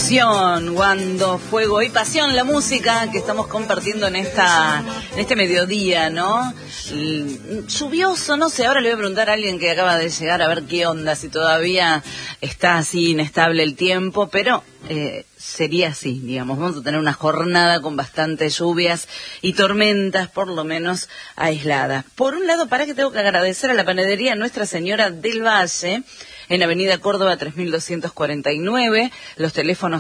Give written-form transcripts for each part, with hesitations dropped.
Pasión, cuando fuego y pasión, la música que estamos compartiendo en este mediodía, ¿no? Lluvioso, no sé, ahora le voy a preguntar a alguien que acaba de llegar a ver qué onda, si todavía está así inestable el tiempo, pero sería así, digamos, vamos a tener una jornada con bastantes lluvias y tormentas, por lo menos aisladas. Por un lado, para que tengo que agradecer a la panadería Nuestra Señora del Valle, en Avenida Córdoba 3249, los teléfonos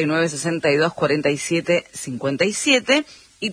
4962-4757 y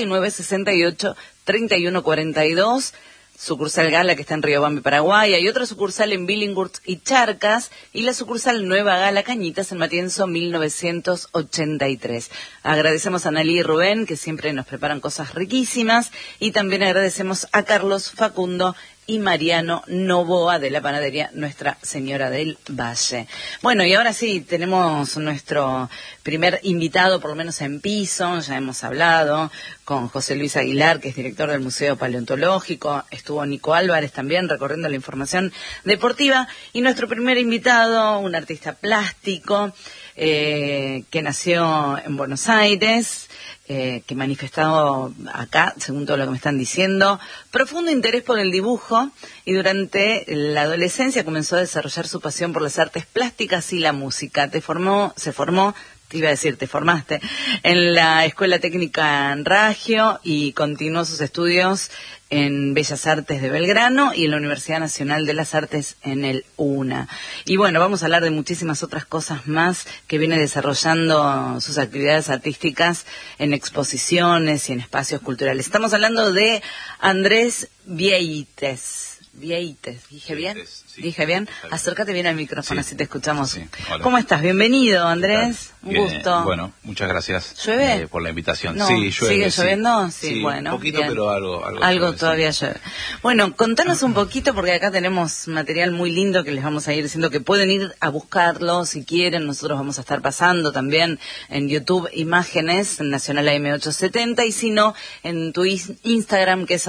3968-3142, sucursal Gala que está en Riobambe, Paraguay, hay otra sucursal en Billinghurst y Charcas, y la sucursal Nueva Gala Cañitas en Matienzo 1983. Agradecemos a Nalí y Rubén, que siempre nos preparan cosas riquísimas, y también agradecemos a Carlos, Facundo y Mariano Novoa de la panadería Nuestra Señora del Valle. Bueno, y ahora sí, tenemos nuestro primer invitado, por lo menos en piso. Ya hemos hablado con José Luis Aguilar, que es director del Museo Paleontológico. Estuvo Nico Álvarez también recorriendo la información deportiva. Y nuestro primer invitado, un artista plástico que nació en Buenos Aires, que manifestado acá, según todo lo que me están diciendo, profundo interés por el dibujo, y durante la adolescencia comenzó a desarrollar su pasión por las artes plásticas y la música. Te formaste en la Escuela Técnica en Ragio y continuó sus estudios en Bellas Artes de Belgrano y en la Universidad Nacional de las Artes en el UNA. Y bueno, vamos a hablar de muchísimas otras cosas más que viene desarrollando sus actividades artísticas en exposiciones y en espacios culturales. Estamos hablando de Andrés Vieites. ¿Dije bien? Sí. ¿Dije bien? Acércate bien al micrófono, sí. Así te escuchamos. Sí. Hola. ¿Cómo estás? Bienvenido, Andrés. Un gusto. Bueno, muchas gracias. ¿Llueve? Por la invitación. No, sí, llueve. ¿sigue lloviendo? Sí, bueno. Un poquito, bien. pero algo llueve, todavía sí. llueve. Bueno, contanos un poquito, porque acá tenemos material muy lindo que les vamos a ir diciendo que pueden ir a buscarlo si quieren. Nosotros vamos a estar pasando también en YouTube imágenes en Nacional AM870, y si no, en tu Instagram, que es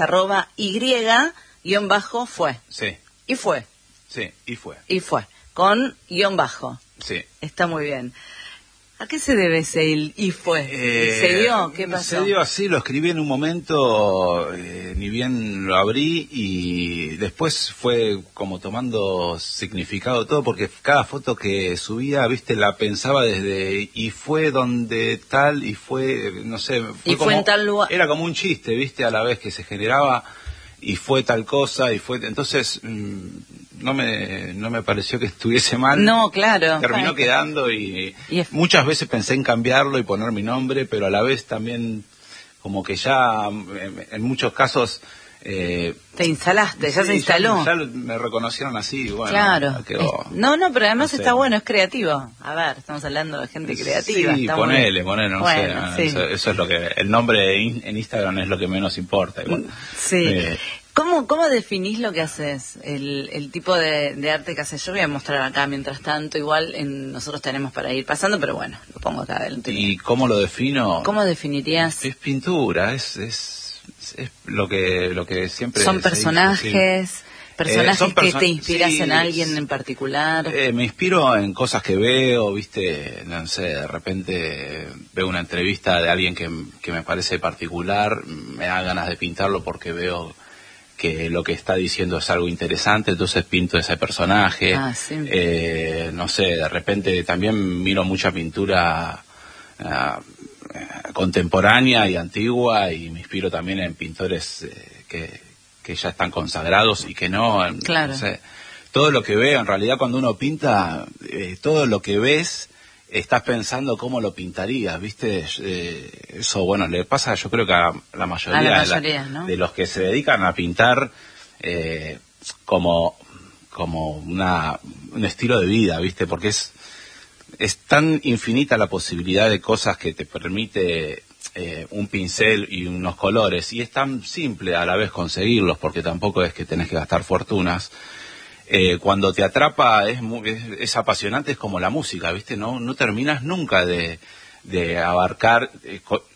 @y_fue. Sí. Y fue. Sí, y fue. Con _. Sí. Está muy bien. ¿A qué se debe ese y fue? ¿Se dio? ¿Qué pasó? Se dio así, lo escribí en un momento, ni bien lo abrí, y después fue como tomando significado todo, porque cada foto que subía, viste, la pensaba desde y fue donde tal, y fue, no sé, y fue en tal lugar. Era como un chiste, viste, a la vez que se generaba, y fue tal cosa, y fue, entonces no me pareció que estuviese mal. No, claro. Terminó quedando, y muchas veces pensé en cambiarlo y poner mi nombre, pero a la vez también como que ya en muchos casos te instalaste, ya sí, se instaló. ya me reconocieron así, bueno, claro. Quedó, no, pero además no sé. Está bueno, es creativo. A ver, estamos hablando de gente creativa. Sí, está ponele, no bueno, sé, sí. eso es lo que, el nombre en Instagram es lo que menos importa. Igual. Sí. ¿Cómo definís lo que haces? El tipo de arte que haces. Yo voy a mostrar acá mientras tanto, igual nosotros tenemos para ir pasando, pero bueno, lo pongo acá adelante. ¿Y cómo lo defino? ¿Cómo definirías? Es pintura, es lo que siempre son personajes, personajes que te inspiras en alguien en particular. Me inspiro en cosas que veo, viste, no sé, de repente veo una entrevista de alguien que me parece particular, me da ganas de pintarlo porque veo que lo que está diciendo es algo interesante, entonces pinto ese personaje. Sí. No sé, de repente también miro mucha pintura contemporánea y antigua, y me inspiro también en pintores que ya están consagrados y que no. Claro. No sé, todo lo que veo, en realidad cuando uno pinta, todo lo que ves, estás pensando cómo lo pintarías, ¿viste? Eso, bueno, le pasa yo creo que a la mayoría, ¿no? de los que se dedican a pintar como un estilo de vida, ¿viste? Porque es tan infinita la posibilidad de cosas que te permite un pincel y unos colores, y es tan simple a la vez conseguirlos, porque tampoco es que tenés que gastar fortunas. Cuando te atrapa es apasionante, es como la música, ¿viste? No terminas nunca de abarcar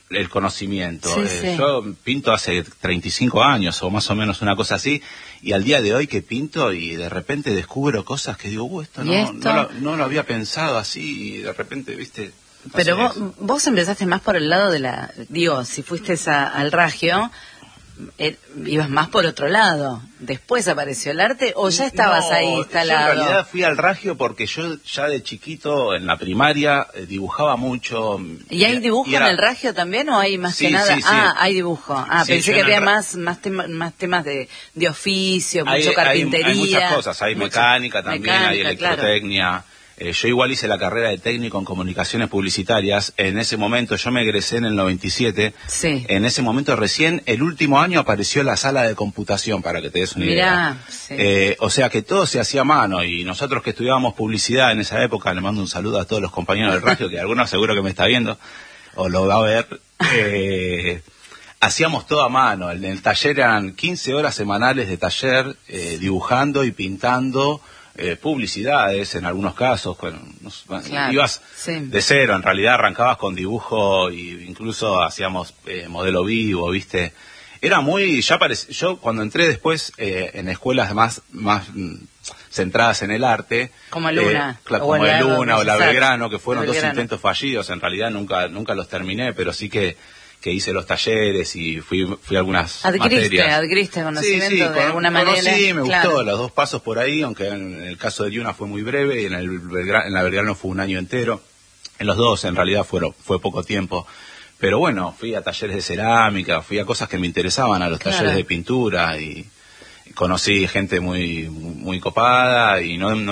el conocimiento. Sí, sí. Yo pinto hace 35 años o más o menos una cosa así, y al día de hoy que pinto y de repente descubro cosas que digo, esto no lo había pensado así, y de repente, viste... Pero vos empezaste más por el lado de la... Digo, si fuiste al Ragio, ibas más por otro lado. ¿Después apareció el arte o ya estabas ahí instalado? Yo en realidad fui al Ragio porque yo ya de chiquito en la primaria dibujaba mucho. ¿Y hay dibujo en el Ragio también o hay más que nada? Sí. Hay dibujo. Sí, pensé que había más temas de oficio, mucho carpintería. Hay muchas cosas, hay mecánica también, hay electrotecnia. Claro. Yo igual hice la carrera de técnico en comunicaciones publicitarias. En ese momento, yo me egresé en el 97. Sí. En ese momento recién, el último año apareció la sala de computación, para que te des una idea. Sí. O sea que todo se hacía a mano, y nosotros que estudiábamos publicidad en esa época, le mando un saludo a todos los compañeros del Ragio, que algunos seguro que me está viendo, o lo va a ver. Hacíamos todo a mano. En el taller eran 15 horas semanales de taller, dibujando y pintando, publicidades en algunos casos. Claro, ibas de cero, en realidad arrancabas con dibujo e incluso hacíamos modelo vivo, ¿viste? Era muy, yo cuando entré después en escuelas más centradas en el arte, como el Luna, como el Luna o la Belgrano, que fueron dos intentos fallidos, en realidad nunca los terminé, pero sí que hice los talleres y fui a algunas materias. Adquiriste conocimiento de alguna manera. Sí, me gustó los dos pasos por ahí, aunque en el caso de Yuna fue muy breve y en la Belgrano fue un año entero. En los dos en realidad fue poco tiempo. Pero bueno, fui a talleres de cerámica, fui a cosas que me interesaban, a los talleres de pintura, y conocí gente muy copada, y no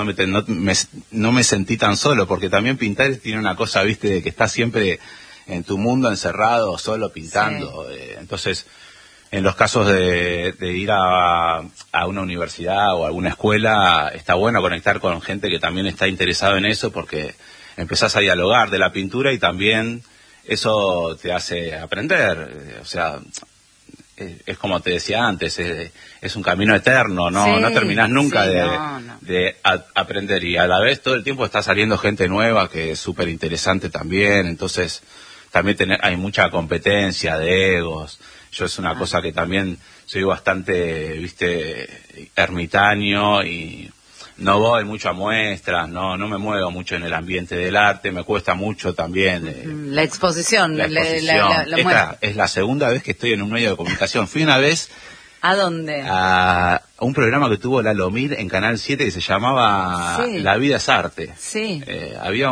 me sentí tan solo, porque también pintar tiene una cosa, viste, de que estás siempre en tu mundo encerrado, solo pintando. Sí. Entonces, en los casos de ir a una universidad o a alguna escuela, está bueno conectar con gente que también está interesado en eso, porque empezás a dialogar de la pintura y también eso te hace aprender. O sea, es como te decía antes, es un camino eterno, ¿no? Sí, no terminás nunca no. de aprender, y a la vez todo el tiempo está saliendo gente nueva que es súper interesante también. Entonces también hay mucha competencia de egos. Yo es una cosa que también soy bastante, viste, ermitaño, y no voy mucho a muestras, no me muevo mucho en el ambiente del arte, me cuesta mucho también. La exposición. Esta es la segunda vez que estoy en un medio de comunicación. Fui una vez... ¿A dónde? A un programa que tuvo Lalo Mir en Canal 7 que se llamaba La vida es arte. Sí. Había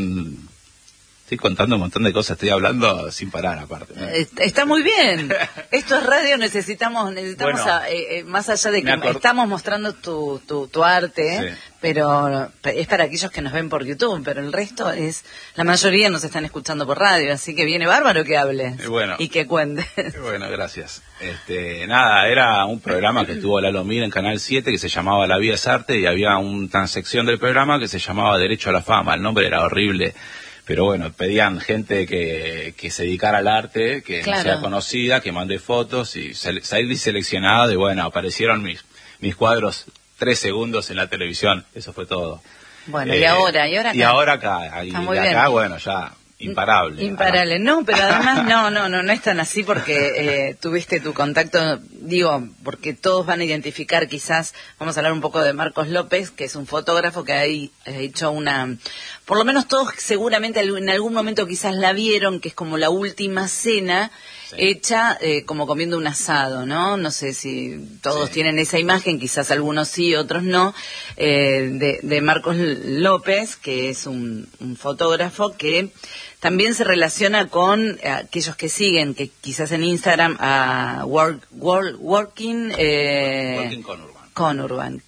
Estoy contando un montón de cosas, estoy hablando sin parar aparte, ¿no? Está muy bien. Esto es radio, necesitamos bueno, más allá de que estamos mostrando tu arte, sí, pero es para aquellos que nos ven por YouTube, pero el resto la mayoría nos están escuchando por radio, así que viene bárbaro que hables y que cuentes. Bueno, gracias. Nada, era un programa que tuvo Lalo Mir en Canal 7 que se llamaba La vida es arte, y había una sección del programa que se llamaba Derecho a la Fama. El nombre era horrible, pero bueno, pedían gente que se dedicara al arte, que no sea conocida, que mande fotos, y salí seleccionado, y bueno, aparecieron mis cuadros 3 segundos en la televisión, eso fue todo. Bueno, y ahora acá, bueno, ya imparable. Imparable, no, pero además no es tan así, porque tuviste tu contacto, digo, porque todos van a identificar, quizás, vamos a hablar un poco de Marcos López, que es un fotógrafo que ha hecho por lo menos todos seguramente en algún momento quizás la vieron, que es como la última cena hecha como comiendo un asado, ¿no? No sé si todos tienen esa imagen, quizás algunos sí, otros no, de Marcos López, que es un fotógrafo que también se relaciona con aquellos que siguen, que quizás en Instagram, a Working Conurban.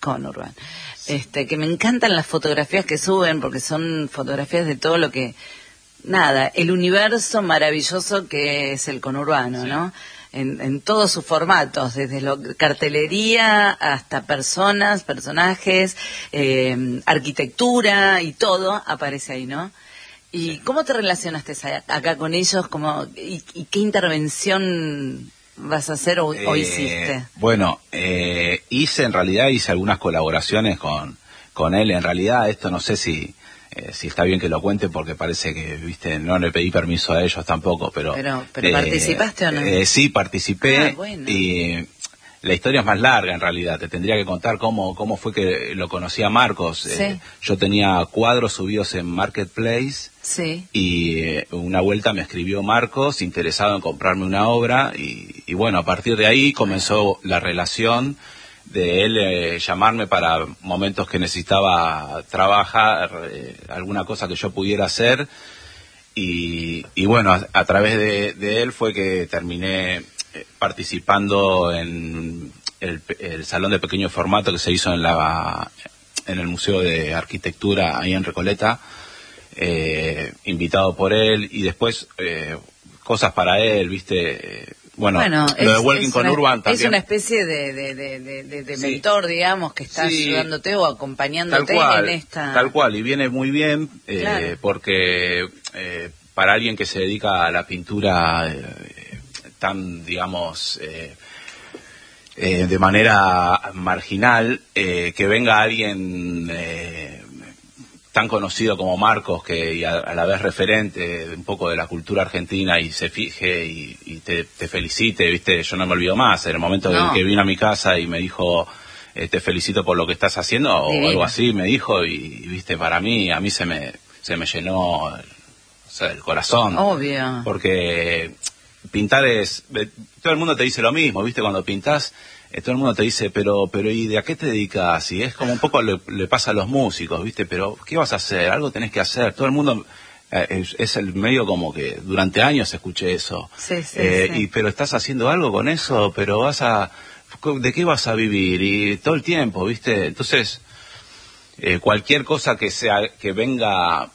Que me encantan las fotografías que suben, porque son fotografías de todo lo que... el universo maravilloso que es el conurbano, ¿no? En todos sus formatos, desde cartelería hasta personajes, arquitectura y todo aparece ahí, ¿no? ¿Y cómo te relacionaste acá con ellos? ¿Y qué intervención vas a hacer o hiciste? Bueno, hice algunas colaboraciones con él. En realidad esto no sé si si está bien que lo cuente, porque parece que, viste, no le pedí permiso a ellos tampoco, pero ¿participaste o no? Sí, participé. Bueno. Y la historia es más larga en realidad, te tendría que contar cómo fue que lo conocí a Marcos. Sí. Yo tenía cuadros subidos en Marketplace. Sí. Y una vuelta me escribió Marcos, interesado en comprarme una obra, y bueno, a partir de ahí comenzó la relación de él llamarme para momentos que necesitaba trabajar, alguna cosa que yo pudiera hacer, y bueno, a través de él fue que terminé participando en el salón de pequeño formato que se hizo en el Museo de Arquitectura ahí en Recoleta, invitado por él, y después cosas para él, viste. Bueno, lo de Walking con Urban también. Es una especie de Sí. mentor, digamos, que está Sí, ayudándote o acompañándote en esta... Tal cual, y viene muy bien, Claro. porque para alguien que se dedica a la pintura tan, digamos, de manera marginal, que venga alguien tan conocido como Marcos, que y a la vez referente un poco de la cultura argentina, y se fije y te felicite, viste, yo no me olvido más, en el momento en que vino a mi casa y me dijo, te felicito por lo que estás haciendo, o algo así me dijo, y viste, a mí se me llenó, o sea, el corazón. Obvio. Porque pintar todo el mundo te dice lo mismo, viste, cuando pintás, todo el mundo te dice, pero ¿y de a qué te dedicas? Y es como un poco le pasa a los músicos, viste, pero ¿qué vas a hacer? Algo tenés que hacer. Todo el mundo es el medio como que durante años escuché eso. Sí, sí. Pero estás haciendo algo con eso, pero ¿de qué vas a vivir? Y todo el tiempo, viste. Entonces, cualquier cosa que venga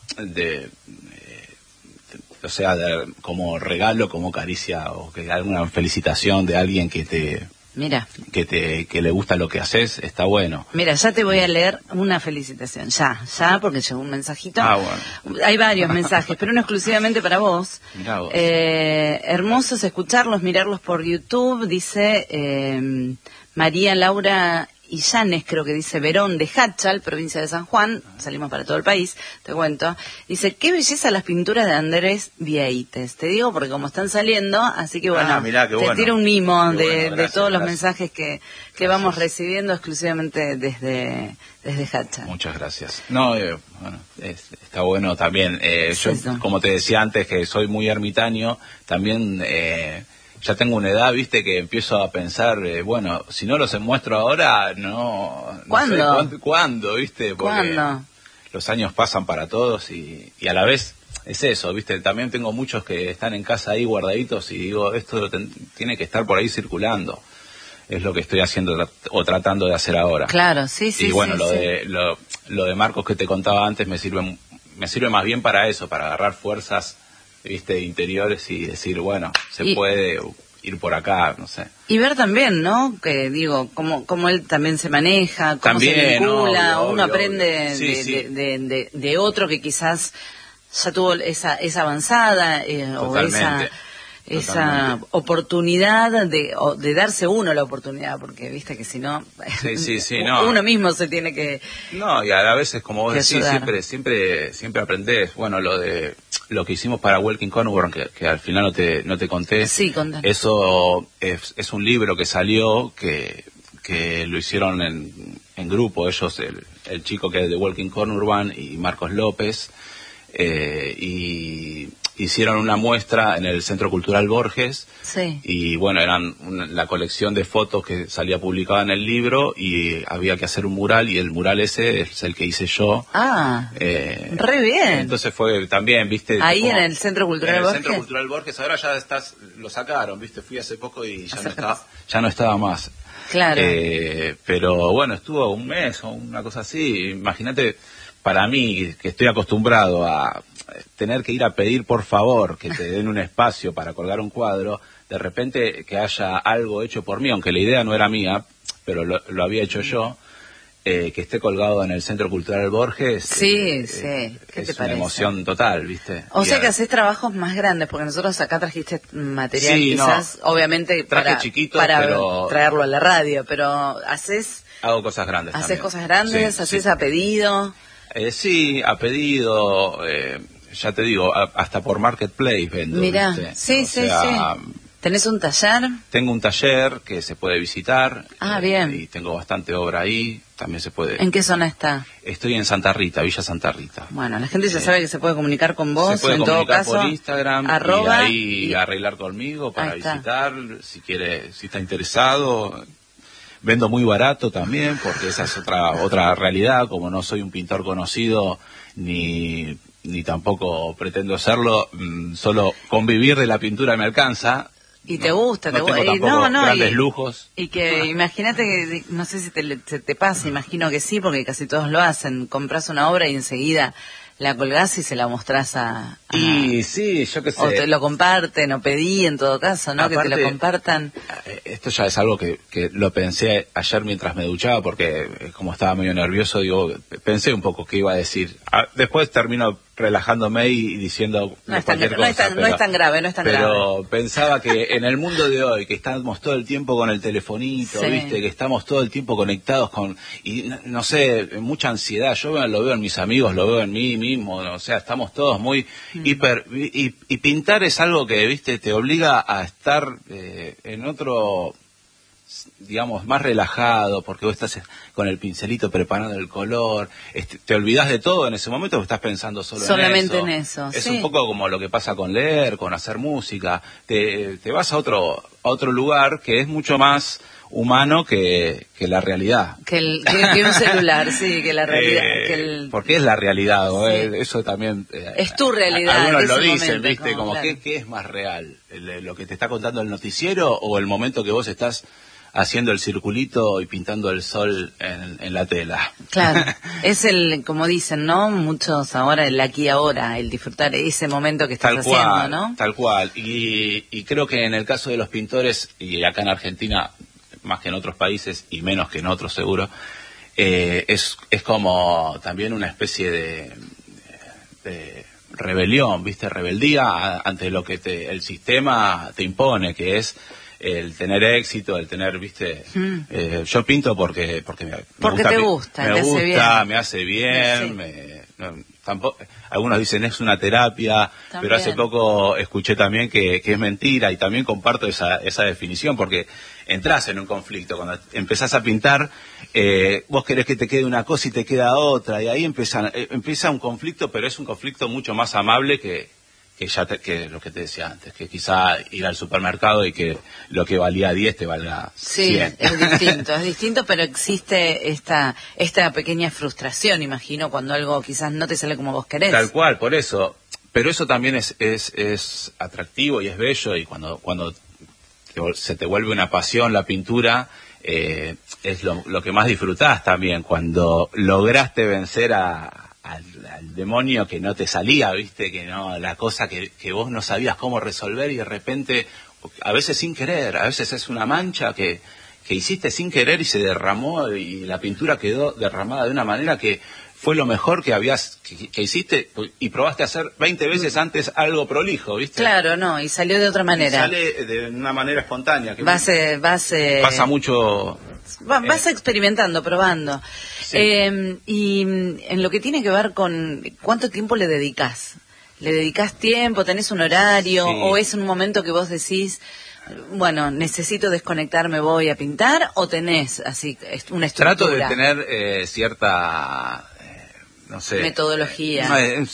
o sea, como regalo, como caricia, o que alguna felicitación de alguien Mira. que le gusta lo que haces, está bueno. Mira, ya te voy a leer una felicitación, ya, porque llegó un mensajito. Bueno. Hay varios mensajes, pero uno exclusivamente para vos. Mirá vos. Hermosos escucharlos, mirarlos por YouTube, dice María Laura Illanes, creo que dice Verón de Hachal, provincia de San Juan, salimos para todo el país, te cuento. Dice, qué belleza las pinturas de Andrés Vieites. Te digo porque como están saliendo, así que bueno, mirá, te bueno. tiro un mimo de Gracias, todos los gracias. mensajes que vamos recibiendo exclusivamente desde Hachal. Muchas gracias. No, bueno, está bueno también. Yo, eso. como te decía antes, que soy muy ermitaño, también ya tengo una edad, viste, que empiezo a pensar, bueno, si no los muestro ahora, no ¿Cuándo? sé cuándo, viste, porque ¿Cuándo? los años pasan para todos, y a la vez es eso, viste, también tengo muchos que están en casa ahí guardaditos, y digo, esto tiene que estar por ahí circulando. Es lo que estoy haciendo o tratando de hacer ahora. Claro, sí. Y bueno, sí. lo de Marcos que te contaba antes me sirve más bien para eso, para agarrar fuerzas, viste, interiores, y decir, bueno, se puede ir por acá, no sé. Y ver también, ¿no? Que digo, cómo él también se maneja, cómo también, se vincula, obvio, uno aprende sí. de otro que quizás ya tuvo esa avanzada o esa oportunidad de darse uno la oportunidad, porque viste que si no, no. uno mismo se tiene que... No, y a veces, como vos decís, ayudar. siempre aprendés. Bueno, lo que hicimos para Walking con Urban, que al final no te conté. Sí, contanos. Eso es un libro que salió, que lo hicieron en grupo, ellos, el chico que es de Walking con Urban y Marcos López, y hicieron una muestra en el Centro Cultural Borges. Sí. Y bueno, eran la colección de fotos que salía publicada en el libro, y había que hacer un mural, y el mural ese es el que hice yo. Re bien. Entonces fue también, viste, ahí en el Centro Cultural Borges. En el Centro Cultural Borges, ahora ya lo sacaron, viste, fui hace poco y ya no estaba más. Claro. Pero bueno, estuvo un mes o una cosa así. Imagínate, para mí, que estoy acostumbrado a tener que ir a pedir por favor que te den un espacio para colgar un cuadro, de repente que haya algo hecho por mí, aunque la idea no era mía, pero lo había hecho yo, que esté colgado en el Centro Cultural Borges. Sí. ¿Qué te es parece? una emoción total, ¿viste? O sea que haces trabajos más grandes, porque nosotros acá trajiste material quizás, obviamente, traje chiquito, para pero traerlo a la radio, pero hago cosas grandes. haces también. cosas grandes, haces a pedido. Sí, a pedido, ya te digo, hasta por Marketplace vendo. Mirá, ¿viste? sí, sí. ¿Tenés un taller? Tengo un taller que se puede visitar. Bien. Y tengo bastante obra ahí, también se puede. ¿En qué zona está? Estoy en Santa Rita, Villa Santa Rita. Bueno, la gente ya sabe que se puede comunicar con vos, se puede en comunicar todo caso, por Instagram, arroba, y ahí arreglar conmigo para visitar, si quiere, si está interesado. Vendo muy barato también, porque esa es otra realidad, como no soy un pintor conocido, ni tampoco pretendo serlo, solo convivir de la pintura me alcanza. Y te gusta, no tengo tampoco grandes lujos. Y que imagínate que, no sé si te pasa, imagino que sí, porque casi todos lo hacen. Compras una obra y enseguida la colgás y se la mostrás Y sí, yo qué sé. O te lo comparten, o pedí en todo caso, ¿no? Aparte, que te lo compartan. Esto ya es algo que lo pensé ayer mientras me duchaba, porque como estaba medio nervioso, pensé un poco qué iba a decir. Después termino relajándome y diciendo cualquier cosa. No es tan grave. Pero pensaba que en el mundo de hoy, que estamos todo el tiempo con el telefonito, ¿viste? Que estamos todo el tiempo conectados y no sé, mucha ansiedad. Yo lo veo en mis amigos, lo veo en mí mismo, o sea, estamos todos muy hiper... Y pintar es algo que, ¿viste? Te obliga a estar en otro... digamos, más relajado, porque vos estás con el pincelito preparando el color, te olvidás de todo en ese momento, porque estás pensando solamente en eso. Es un poco como lo que pasa con leer, con hacer música, te vas a otro lugar que es mucho más humano que la realidad. Que un celular, sí, que la realidad. Porque es la realidad, eso también... es tu realidad. Algunos lo dicen, ¿viste? Como, claro. ¿Qué es más real? ¿Lo que te está contando el noticiero o el momento que vos estás haciendo el circulito y pintando el sol en la tela? Claro, es como dicen, ¿no? Muchos ahora, el aquí y ahora, el disfrutar ese momento que estás haciendo, ¿no? Tal cual, y creo que en el caso de los pintores, y acá en Argentina, más que en otros países, y menos que en otros seguro, es como también una especie de rebelión, ¿viste? Rebeldía ante lo que el sistema te impone, que es el tener éxito, el tener, ¿viste? Yo pinto porque te gusta, me hace bien, tampoco, algunos dicen es una terapia, también. Pero hace poco escuché también que es mentira, y también comparto esa definición, porque entras en un conflicto cuando empezás a pintar, vos querés que te quede una cosa y te queda otra, y ahí empieza un conflicto, pero es un conflicto mucho más amable que lo que te decía antes, que quizá ir al supermercado y que lo que valía 10 te valga 100. Sí, es distinto, pero existe esta pequeña frustración, imagino, cuando algo quizás no te sale como vos querés. Tal cual, por eso. Pero eso también es atractivo y es bello, y cuando se te vuelve una pasión la pintura, es lo que más disfrutás también, cuando lograste vencer al demonio que no te salía, ¿viste? Que no, la cosa que vos no sabías cómo resolver, y de repente, a veces sin querer, a veces es una mancha que hiciste sin querer y se derramó, y la pintura quedó derramada de una manera que fue lo mejor que hiciste, y probaste hacer 20 veces antes algo prolijo, ¿viste? Claro, no, y salió de otra manera. Y sale de una manera espontánea. Que pasa mucho... Vas experimentando, probando. Sí. Y en lo que tiene que ver con cuánto tiempo le dedicás. ¿Le dedicás tiempo? ¿Tenés un horario? Sí. ¿O es un momento que vos decís, bueno, necesito desconectarme, voy a pintar? ¿O tenés así una estructura? Trato de tener cierta... no sé, metodología.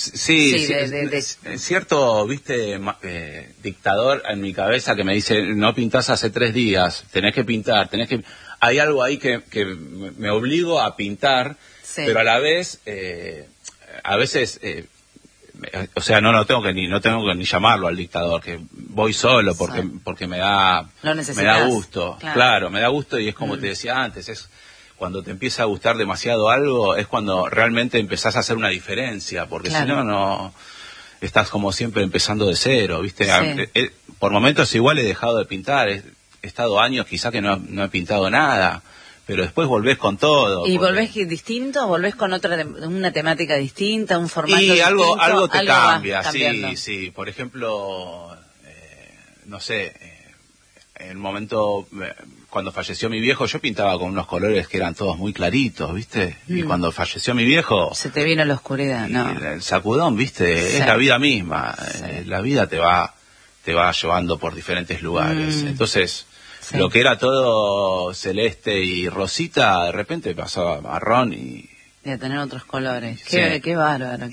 Cierto, viste, dictador en mi cabeza que me dice, no pintás hace 3 días, tenés que pintar, hay algo ahí que me obligo a pintar, sí. Pero a la vez, a veces, o sea, no tengo que ni llamarlo al dictador, que voy solo porque me da gusto, claro, me da gusto, y es como te decía antes, cuando te empieza a gustar demasiado algo, es cuando realmente empezás a hacer una diferencia, porque si no estás como siempre empezando de cero, ¿viste? Sí. Por momentos igual he dejado de pintar, he estado años quizá que no he pintado nada, pero después volvés con todo. ¿Y volvés distinto? ¿Volvés con una temática distinta, un formato distinto? Y algo te cambia, sí. Por ejemplo, no sé... en un momento, cuando falleció mi viejo, yo pintaba con unos colores que eran todos muy claritos, ¿viste? Y cuando falleció mi viejo... Se te vino la oscuridad, ¿no? El sacudón, ¿viste? Sí. Es la vida misma. Sí. La vida te va llevando por diferentes lugares. Entonces, sí. lo que era todo celeste y rosita, de repente pasó a marrón y a tener otros colores. Sí. Qué bárbaro.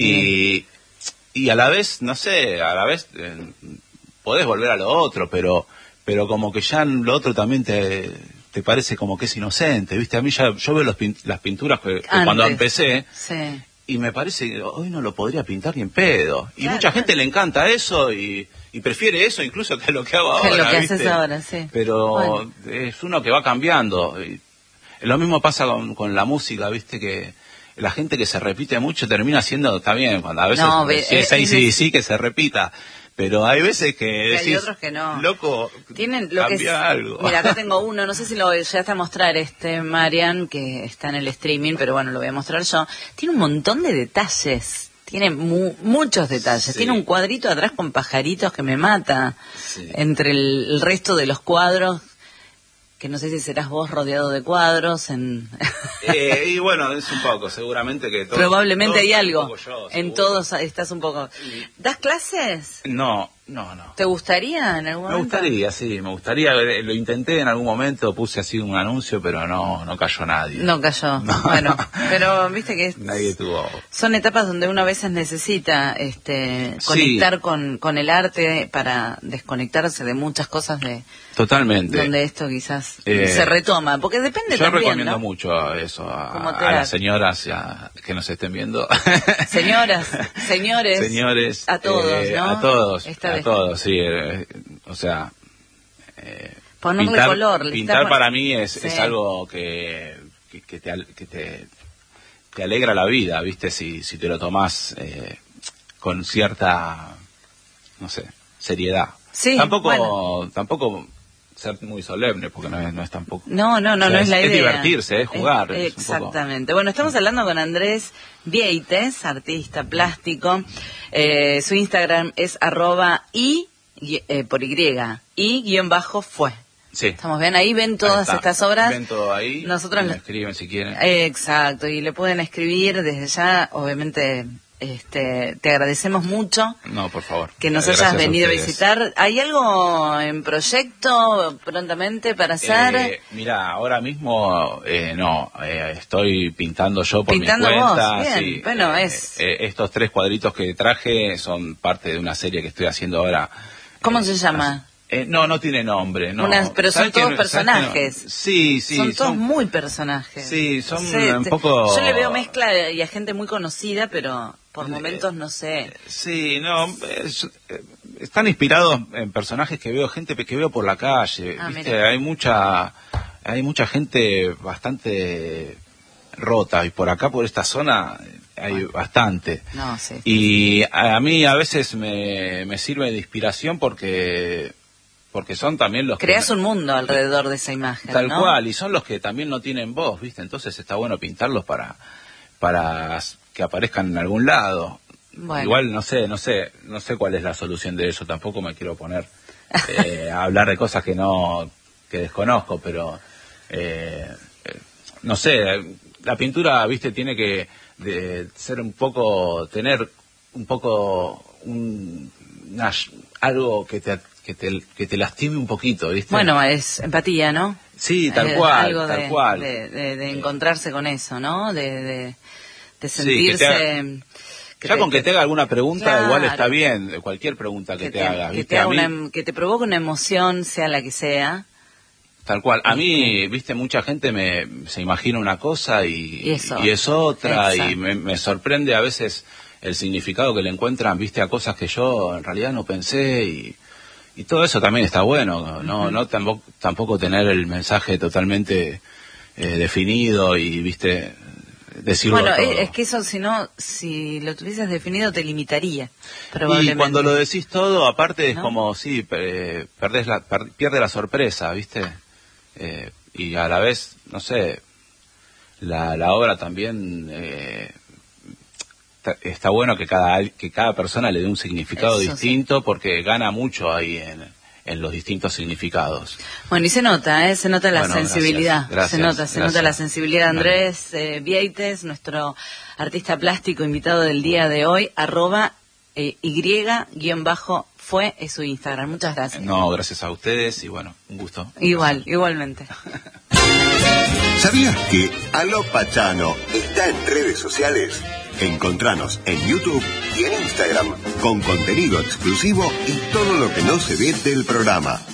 Y a la vez, no sé, podés volver a lo otro, pero como que ya lo otro también te parece como que es inocente, ¿viste? A mí yo veo las pinturas que cuando empecé, sí. y me parece que hoy no lo podría pintar ni en pedo. Y claro. Mucha gente le encanta eso y prefiere eso incluso que lo que hago ahora, lo que ¿viste? haces ahora, sí. Pero bueno. Es uno que va cambiando. Y lo mismo pasa con la música, ¿viste? Que la gente que se repite mucho termina siendo también, cuando a veces si es AC/DC que se repita, pero hay veces que decís, hay otros que no. Loco, tienen lo cambia que es, algo. Mira, acá tengo uno, no sé si lo llegaste a mostrar, Marian, que está en el streaming, pero bueno, lo voy a mostrar yo. Tiene un montón de detalles. Tiene muchos detalles. Sí. Tiene un cuadrito atrás con pajaritos que me mata. Sí. Entre el resto de los cuadros, que no sé si serás vos rodeado de cuadros. Y bueno, es un poco, seguramente que todos... Probablemente hay algo. Yo, en todos estás un poco... ¿Das clases? No. ¿Te gustaría en algún momento? Me gustaría, sí, lo intenté en algún momento, puse así un anuncio, pero no cayó nadie. No cayó, no. Bueno, pero viste que nadie tuvo. Son etapas donde uno a veces necesita conectar sí. con el arte para desconectarse de muchas cosas Totalmente. Donde esto quizás se retoma, porque depende yo también, recomiendo ¿no? mucho eso a las señoras que nos estén viendo. Señoras, señores, a todos, ¿no? A todos, sí. O sea, ponerle color. Pintar para mí es algo que te alegra la vida, ¿viste? Si te lo tomás con cierta, no sé, seriedad. Sí, tampoco ser muy solemne, porque no es tampoco... No es la idea. Es divertirse, es jugar. Exactamente. Bueno, estamos hablando con Andrés Vieites, artista plástico. Su Instagram es @y_fue. Sí. Estamos bien, ahí ven todas estas obras. Ven todo ahí, nosotros me escriben si quieren. Exacto, y le pueden escribir desde ya, obviamente... te agradecemos mucho. No, por favor. Que nos hayas venido a visitar. ¿Hay algo en proyecto prontamente para hacer? Mira, ahora mismo no. Estoy pintando yo por ¿Pintando mi cuenta. Vos? Bien. Sí, bueno, estos 3 cuadritos que traje son parte de una serie que estoy haciendo ahora. ¿Cómo se llama? No tiene nombre, no. Pero son todos personajes. Sí. Son todos muy personajes. Sí, son un poco... Yo le veo mezcla y a gente muy conocida, pero por momentos no sé. Sí, están inspirados en personajes que veo, gente que veo por la calle. ¿Viste? Hay mucha gente bastante rota, y por acá, por esta zona... hay bastante. No, sí. Y a mí a veces me sirve de inspiración porque son también los creas un mundo alrededor de esa imagen, tal ¿no? cual, y son los que también no tienen voz, ¿viste? Entonces está bueno pintarlos para que aparezcan en algún lado. Bueno. Igual no sé cuál es la solución de eso, tampoco me quiero poner a hablar de cosas que desconozco, pero no sé, la pintura, ¿viste? Tiene que ser un poco, tener un poco algo que te lastime un poquito, ¿viste? Bueno, es empatía, ¿no? Sí, tal cual, algo tal cual. De encontrarse con eso, ¿no? De sentirse... Sí, con que te haga alguna pregunta, claro, igual está bien, cualquier pregunta que te haga. ¿viste? Que te provoque una emoción, sea la que sea. Tal cual. A mí, viste, mucha gente se imagina una cosa y es otra. Exacto. Y me sorprende a veces el significado que le encuentran, viste, a cosas que yo en realidad no pensé, y todo eso también está bueno. No tampoco tener el mensaje totalmente definido y, viste, decirlo todo. Es que eso, si lo tuvieses definido, te limitaría, probablemente. Y cuando lo decís todo, aparte es como, sí, pierde la sorpresa, viste. Y a la vez, no sé, la obra también está bueno que cada persona le dé un significado distinto, porque gana mucho ahí en los distintos significados. Bueno, y se nota la sensibilidad. Gracias, se nota la sensibilidad. Andrés Vieites, nuestro artista plástico invitado del día de hoy, @y_fue es su Instagram. Muchas gracias. No, gracias a ustedes y bueno, un gusto. Igualmente. ¿Sabías que Aló Pachano está en redes sociales? Encontranos en YouTube y en Instagram con contenido exclusivo y todo lo que no se ve del programa.